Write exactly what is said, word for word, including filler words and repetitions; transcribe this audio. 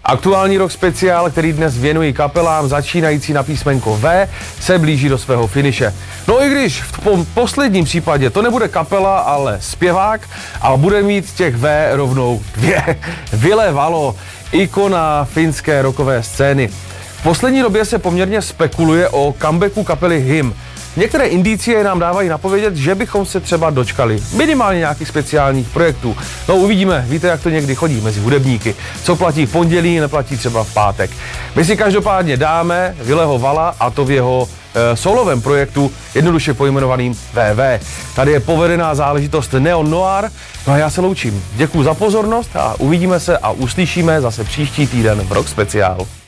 Aktuální rock speciál, který dnes věnují kapelám začínající na písmenko V, se blíží do svého finiše. No i když v po- posledním případě to nebude kapela, ale zpěvák a bude mít těch V rovnou dvě. Ville Valo, ikona finské rockové scény. V poslední době se poměrně spekuluje o comebacku kapely Him. Některé indicie nám dávají napovědět, že bychom se třeba dočkali minimálně nějakých speciálních projektů. No uvidíme, víte, jak to někdy chodí mezi hudebníky. Co platí v pondělí, neplatí třeba v pátek. My si každopádně dáme Villeho Vala, a to v jeho e, solovém projektu, jednoduše pojmenovaným V V. Tady je povedená záležitost Neon Noir. No a já se loučím. Děkuju za pozornost a uvidíme se a uslyšíme zase příští týden v Rock Speciál.